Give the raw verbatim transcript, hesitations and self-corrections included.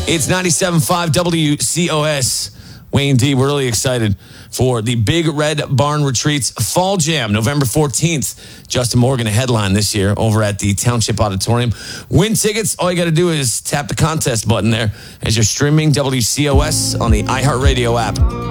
It's ninety-seven point five W C O S. Wayne D, we're really excited for the Big Red Barn Retreats Fall Jam, November fourteenth. Justin Morgan, a headline this year over at the Township Auditorium. Win tickets, all you got to do is tap the contest button there as you're streaming W C O S on the iHeartRadio app.